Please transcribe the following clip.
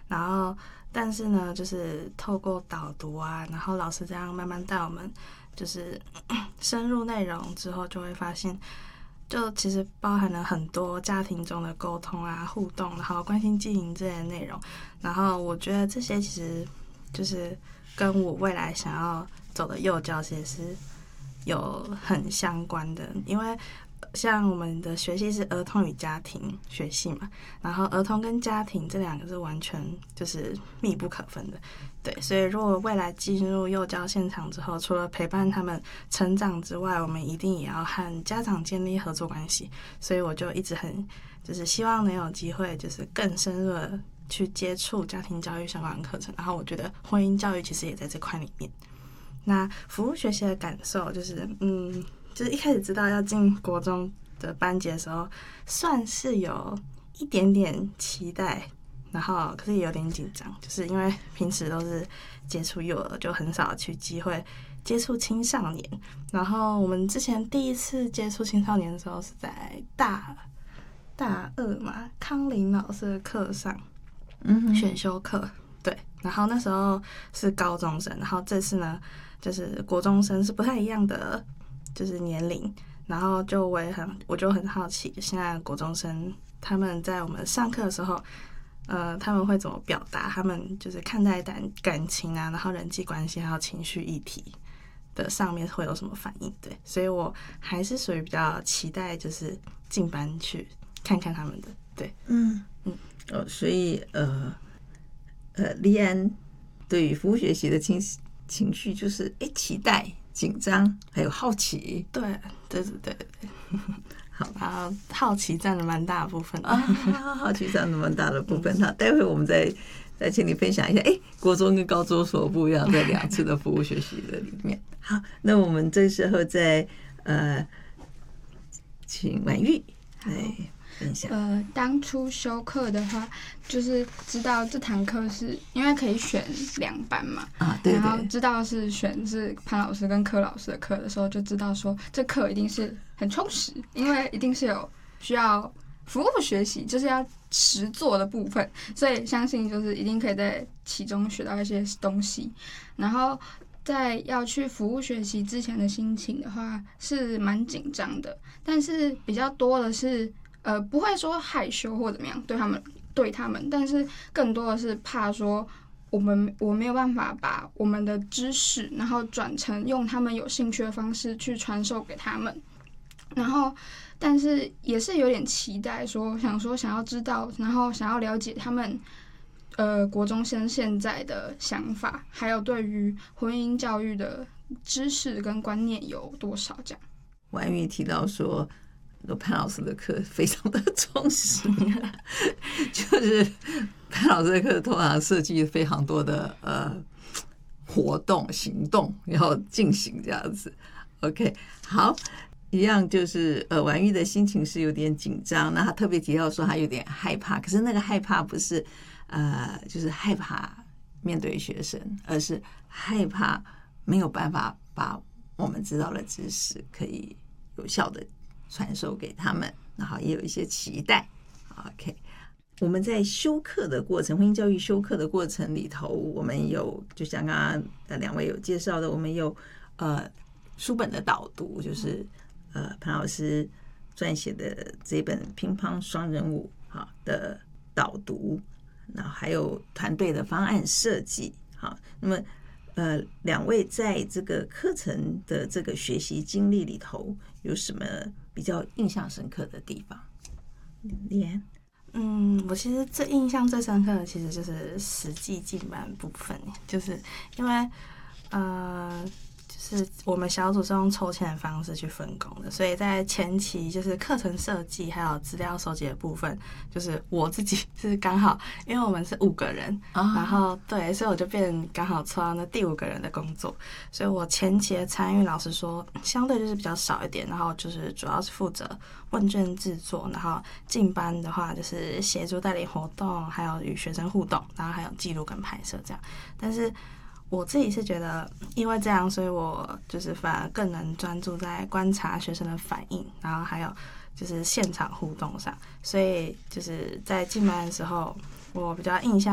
然后但是呢，就是透过导读啊，然后老师这样慢慢带我们，就是深入内容之后，就会发现，就其实包含了很多家庭中的沟通啊、互动，然后关心经营这些内容。然后我觉得这些其实就是跟我未来想要走的幼教其实是有很相关的，因为像我们的学系是儿童与家庭学系嘛，然后儿童跟家庭这两个是完全就是密不可分的，对，所以如果未来进入幼教现场之后，除了陪伴他们成长之外，我们一定也要和家长建立合作关系，所以我就一直很就是希望能有机会就是更深入的去接触家庭教育相关的课程，然后我觉得婚姻教育其实也在这块里面。那服务学习的感受就是就是一开始知道要进国中的班级的时候，算是有一点点期待，然后可是也有点紧张，就是因为平时都是接触幼儿，就很少去机会接触青少年。然后我们之前第一次接触青少年的时候是在大二嘛，康林老师的课上，选修课，对。然后那时候是高中生，然后这次呢就是国中生，是不太一样的就是年龄。然后我就很好奇，现在国中生他们在我们上课的时候，他们会怎么表达？他们就是看待感情啊，然后人际关系还有情绪议题的上面会有什么反应？对，所以我还是属于比较期待，就是进班去看看他们的。对， 所以立安对于服务学习的情绪就是期待、紧张，还有好奇。 对。好，然后好奇占了蛮大的部分好奇占了蛮大的部分。那待会我们再请你分享一下，国中跟高中所不一样，在2次的服务学习的里面。好，那我们这时候再请婉玉来分享。 当初修课的话，就是知道这堂课是因为可以选2班嘛， 对， 然后知道是潘老师跟柯老师的课的时候，就知道说这课一定是很充实，因为一定是有需要服务学习，就是要实作的部分，所以相信就是一定可以在其中学到一些东西。然后在要去服务学习之前的心情的话，是蛮紧张的，但是比较多的是不会说害羞或怎么样对他们，但是更多的是怕说我没有办法把我们的知识，然后转成用他们有兴趣的方式去传授给他们。然后，但是也是有点期待想要知道，然后想要了解他们国中生现在的想法，还有对于婚姻教育的知识跟观念有多少这样。 婉玉提到说潘老师的课非常的充实，就是潘老师的课通常设计非常多的活动行动要进行这样子。 OK， 好，一样就是婉玉的心情是有点紧张，那他特别提到说他有点害怕，可是那个害怕不是就是害怕面对学生，而是害怕没有办法把我们知道的知识可以有效的传授给他们，然后也有一些期待。 OK， 我们在修课的过程，婚姻教育修课的过程里头，我们有就像刚刚的2位有介绍的，我们有书本的导读，就是潘老师撰写的这本乒乓双人舞的导读，然后还有团队的方案设计。好，那么2位在这个课程的这个学习经历里头有什么比较印象深刻的地方？莲， 我其实最印象最深刻的其实就是实际进班部分，就是因为就是我们小组是用抽签的方式去分工的，所以在前期就是课程设计还有资料收集的部分，就是我自己是刚好，因为我们是5个人，然后对，所以我就刚好抽到那第5个人的工作，所以我前期的参与老实说相对就是比较少一点，然后就是主要是负责问卷制作，然后进班的话就是协助带领活动，还有与学生互动，然后还有记录跟拍摄这样。但是我自己是觉得因为这样，所以我就是反而更能专注在观察学生的反应，然后还有就是现场互动上，所以就是在进班的时候我比较印象